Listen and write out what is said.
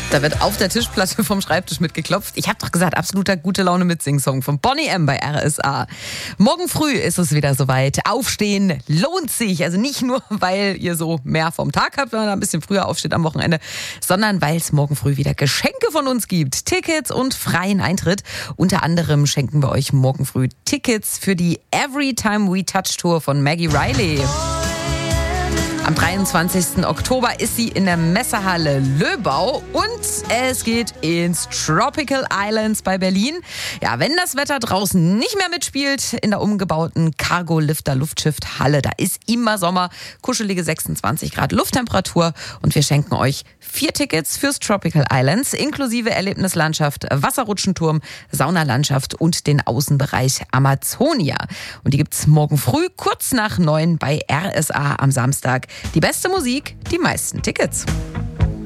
Da wird auf der Tischplatte vom Schreibtisch mitgeklopft. Ich habe doch gesagt, absoluter gute Laune mit Sing-Song von Boney M. bei RSA. Morgen früh ist es wieder soweit. Aufstehen lohnt sich. Also nicht nur, weil ihr so mehr vom Tag habt, wenn man ein bisschen früher aufsteht am Wochenende, sondern weil es morgen früh wieder Geschenke von uns gibt. Tickets und freien Eintritt. Unter anderem schenken wir euch morgen früh Tickets für die Every Time We Touch Tour von Maggie Riley. Am 23. Oktober ist sie in der Messehalle Löbau und es geht ins Tropical Islands bei Berlin. Ja, wenn das Wetter draußen nicht mehr mitspielt, in der umgebauten Cargo-Lifter Luftschiff-Halle, da ist immer Sommer, kuschelige 26 Grad Lufttemperatur und wir schenken euch 4 Tickets fürs Tropical Islands, inklusive Erlebnislandschaft, Wasserrutschenturm, Saunalandschaft und den Außenbereich Amazonia. Und die gibt's morgen früh kurz nach 9 bei RSA am Samstag. Die beste Musik, die meisten Tickets.